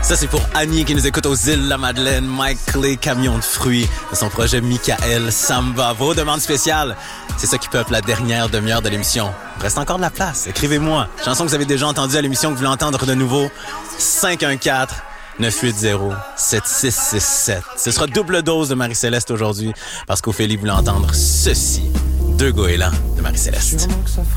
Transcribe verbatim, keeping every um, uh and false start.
Ça, c'est pour Annie qui nous écoute aux îles La Madeleine, Mike Clay, Camion de fruits, de son projet Michael Samba. Vos demandes spéciales, c'est ça qui peuple la dernière demi-heure de l'émission. Il reste encore de la place. Écrivez-moi. Chanson que vous avez déjà entendue à l'émission, que vous voulez entendre de nouveau. cinq un quatre neuf huit zéro sept six six sept. Ce sera double dose de Marie-Céleste aujourd'hui, parce qu'Ophélie voulait entendre ceci. Deux goélands de Marie-Céleste.